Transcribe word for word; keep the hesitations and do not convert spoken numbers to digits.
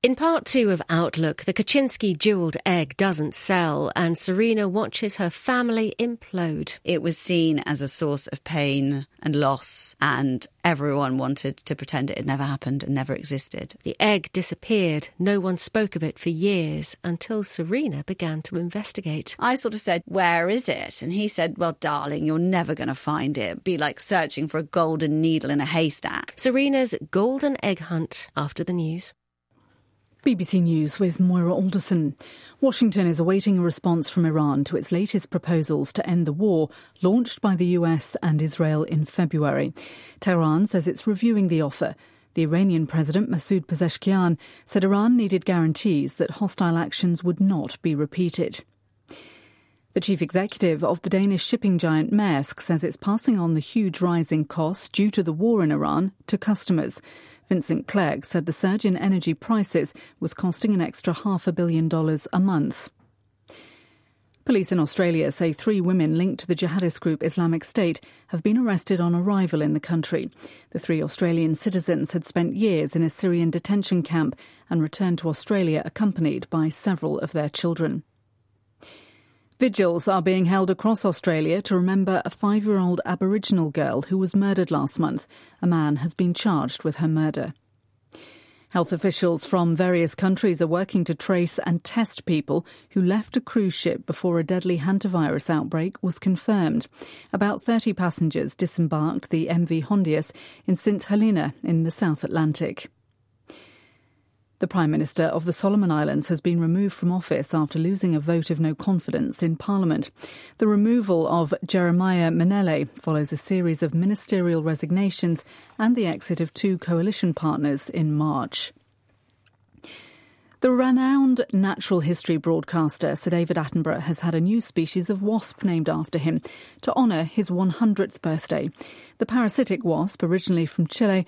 In part two of Outlook, the Kaczynski jewelled egg doesn't sell and Serena watches her family implode. It was seen as a source of pain and loss, and everyone wanted to pretend it had never happened and never existed. The egg disappeared. No one spoke of it for years until Serena began to investigate. I sort of said, "Where is it?" And he said, "Well, darling, you're never going to find it. It'd be like searching for a golden needle in a haystack." Serena's golden egg hunt after the news. B B C News with Moira Alderson. Washington is awaiting a response from Iran to its latest proposals to end the war, launched by the U S and Israel in February. Tehran says it's reviewing the offer. The Iranian President Masoud Pezeshkian said Iran needed guarantees that hostile actions would not be repeated. The chief executive of the Danish shipping giant Maersk says it's passing on the huge rise in costs due to the war in Iran to customers. Vincent Clegg said the surge in energy prices was costing an extra half a billion dollars a month. Police in Australia say three women linked to the jihadist group Islamic State have been arrested on arrival in the country. The three Australian citizens had spent years in a Syrian detention camp and returned to Australia accompanied by several of their children. Vigils are being held across Australia to remember a five-year-old Aboriginal girl who was murdered last month. A man has been charged with her murder. Health officials from various countries are working to trace and test people who left a cruise ship before a deadly hantavirus outbreak was confirmed. About thirty passengers disembarked the M V Hondius in Saint Helena in the South Atlantic. The Prime Minister of the Solomon Islands has been removed from office after losing a vote of no confidence in Parliament. The removal of Jeremiah Manele follows a series of ministerial resignations and the exit of two coalition partners in March. The renowned natural history broadcaster Sir David Attenborough has had a new species of wasp named after him to honour his one hundredth birthday. The parasitic wasp, originally from Chile,